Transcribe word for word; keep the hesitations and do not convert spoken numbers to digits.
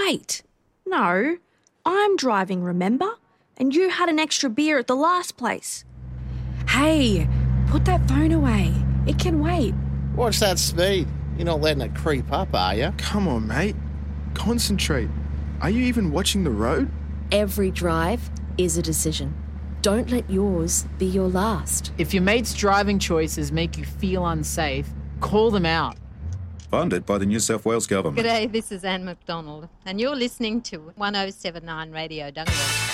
Wait, no, I'm driving, remember? And you had an extra beer at the last place. Hey, put that phone away. It can wait. Watch that speed. You're not letting it creep up, are you? Come on, mate. Concentrate. Are you even watching the road? Every drive is a decision. Don't let yours be your last. If your mate's driving choices make you feel unsafe, call them out. Funded by the New South Wales Government. G'day, this is Anne McDonald, and you're listening to one oh seven point nine Radio Dunga.